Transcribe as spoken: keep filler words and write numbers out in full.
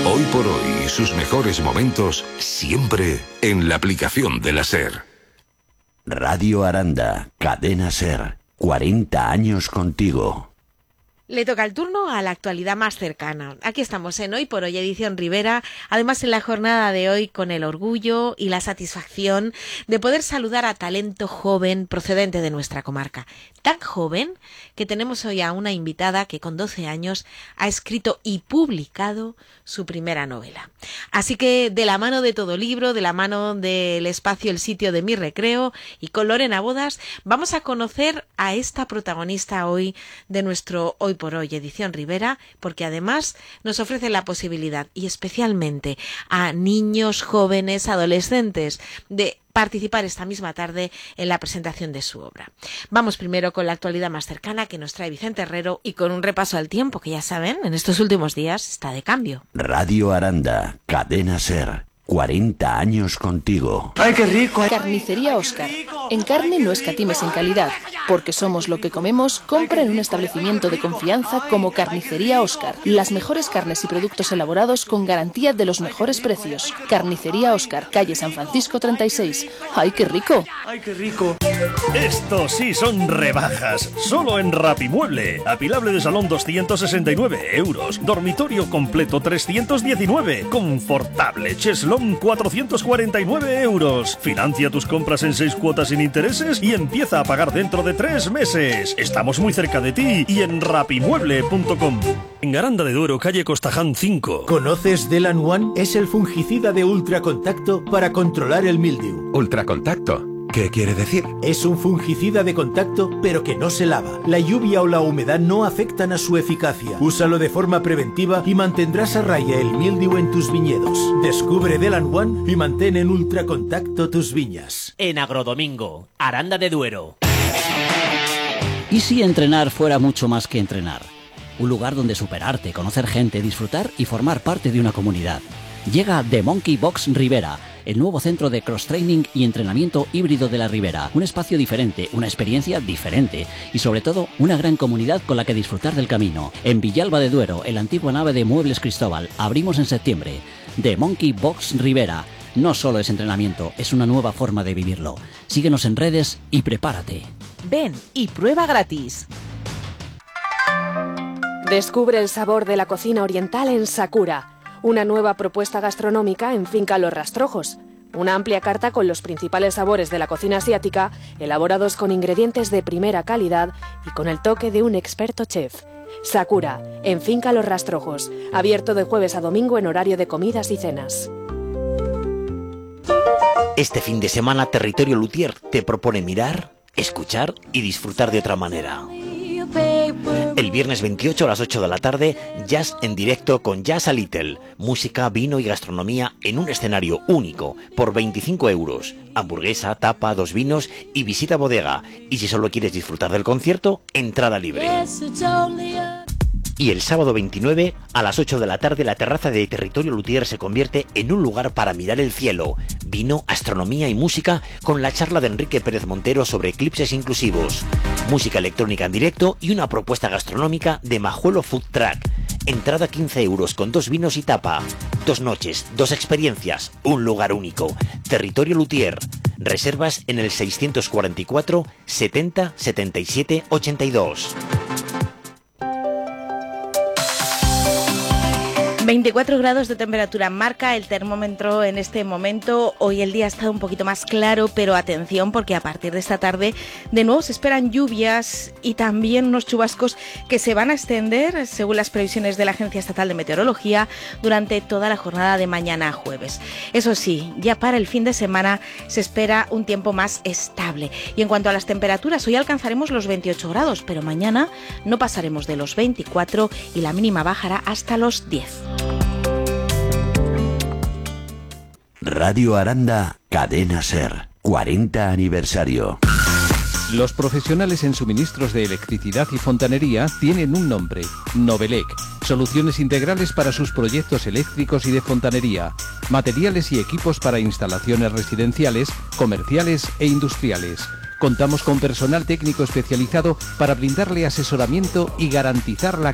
Hoy por hoy, sus mejores momentos siempre en la aplicación de la SER. Radio Aranda, Cadena SER, cuarenta años contigo. Le toca el turno a la actualidad más cercana. Aquí estamos en Hoy por Hoy, edición Ribera, además en la jornada de hoy con el orgullo y la satisfacción de poder saludar a talento joven procedente de nuestra comarca. Tan joven que tenemos hoy a una invitada que con doce años ha escrito y publicado su primera novela. Así que de la mano de Todo Libro, de la mano del espacio El Sitio de mi Recreo y con Lorena Bodas, vamos a conocer a esta protagonista hoy de nuestro Hoy por Hoy, edición Ribera, porque además nos ofrece la posibilidad, y especialmente a niños, jóvenes, adolescentes, de participar esta misma tarde en la presentación de su obra. Vamos primero con la actualidad más cercana que nos trae Vicente Herrero y con un repaso al tiempo que, ya saben, en estos últimos días está de cambio. Radio Aranda, Cadena SER, cuarenta años contigo. ¡Ay, qué rico! Carnicería Óscar. En carne no escatimes en calidad, porque somos lo que comemos. Compra en un establecimiento de confianza como Carnicería Óscar. Las mejores carnes y productos elaborados con garantía de los mejores precios. Carnicería Óscar, calle San Francisco treinta y seis. ¡Ay, qué rico! ¡Ay, qué rico! Estos sí son rebajas. Solo en Rapimueble. Apilable de salón doscientos sesenta y nueve euros. Dormitorio completo trescientos diecinueve. Confortable cheslón cuatrocientos cuarenta y nueve euros. Financia tus compras en seis cuotas sin intereses y empieza a pagar dentro de tres meses. Estamos muy cerca de ti y en rapimueble punto com. En Aranda de Duero, calle Costaján cinco. ¿Conoces Delan One? Es el fungicida de ultracontacto para controlar el mildiu. ¿Ultracontacto? ¿Qué quiere decir? Es un fungicida de contacto, pero que no se lava. La lluvia o la humedad no afectan a su eficacia. Úsalo de forma preventiva y mantendrás a raya el mildiu en tus viñedos. Descubre Delan One y mantén en ultracontacto tus viñas. En Agrodomingo, Aranda de Duero. ¿Y si entrenar fuera mucho más que entrenar? Un lugar donde superarte, conocer gente, disfrutar y formar parte de una comunidad. Llega The Monkey Box Ribera, el nuevo centro de cross-training y entrenamiento híbrido de la Ribera. Un espacio diferente, una experiencia diferente y sobre todo una gran comunidad con la que disfrutar del camino. En Villalba de Duero, en la antigua nave de Muebles Cristóbal, abrimos en septiembre. The Monkey Box Ribera. No solo es entrenamiento, es una nueva forma de vivirlo. Síguenos en redes y prepárate. Ven y prueba gratis. Descubre el sabor de la cocina oriental en Sakura. Una nueva propuesta gastronómica en Finca Los Rastrojos. Una amplia carta con los principales sabores de la cocina asiática, elaborados con ingredientes de primera calidad y con el toque de un experto chef. Sakura, en Finca Los Rastrojos. Abierto de jueves a domingo en horario de comidas y cenas. Este fin de semana Territorio Luthier te propone mirar, escuchar y disfrutar de otra manera. El viernes veintiocho a las ocho de la tarde, jazz en directo con Jazz a Little. Música, vino y gastronomía en un escenario único por veinticinco euros. Hamburguesa, tapa, dos vinos y visita bodega. Y si solo quieres disfrutar del concierto, entrada libre. Y el sábado veintinueve, a las ocho de la tarde, la terraza de Territorio Luthier se convierte en un lugar para mirar el cielo. Vino, astronomía y música con la charla de Enrique Pérez Montero sobre eclipses inclusivos. Música electrónica en directo y una propuesta gastronómica de Majuelo Food Truck. Entrada quince euros con dos vinos y tapa. Dos noches, dos experiencias, un lugar único. Territorio Luthier. Reservas en el seiscientos cuarenta y cuatro, setenta, setenta y siete, ochenta y dos. veinticuatro grados de temperatura marca el termómetro en este momento. Hoy el día ha estado un poquito más claro, pero atención porque a partir de esta tarde de nuevo se esperan lluvias y también unos chubascos que se van a extender, según las previsiones de la Agencia Estatal de Meteorología, durante toda la jornada de mañana a jueves. Eso sí, ya para el fin de semana se espera un tiempo más estable. Y en cuanto a las temperaturas, hoy alcanzaremos los veintiocho grados, pero mañana no pasaremos de los veinticuatro y la mínima bajará hasta los diez. Radio Aranda, Cadena SER, cuarenta aniversario. Los profesionales en suministros de electricidad y fontanería tienen un nombre: Novelec. Soluciones integrales para sus proyectos eléctricos y de fontanería. Materiales y equipos para instalaciones residenciales, comerciales e industriales. Contamos con personal técnico especializado para brindarle asesoramiento y garantizar la